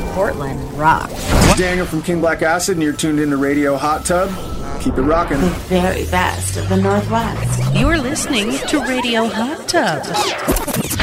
Portland rock. Daniel from King Black Acid, and you're tuned into Radio Hot Tub. Keep it rocking. The very best of the Northwest. You're listening to Radio Hot Tub.